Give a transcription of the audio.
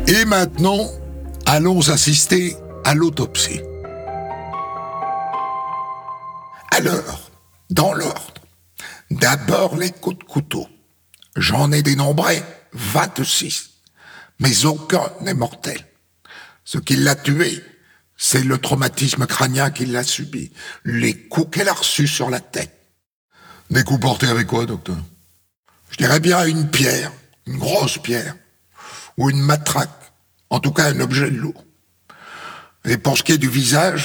Et maintenant, allons assister à l'autopsie. Alors, dans l'ordre, d'abord les coups de couteau. J'en ai dénombré 26, mais aucun n'est mortel. Ce qui l'a tué, c'est le traumatisme crânien qu'il a subi, les coups qu'elle a reçus sur la tête. Des coups portés avec quoi, docteur? Je dirais bien une pierre, une grosse pierre, ou une matraque, en tout cas un objet lourd. Et pour ce qui est du visage,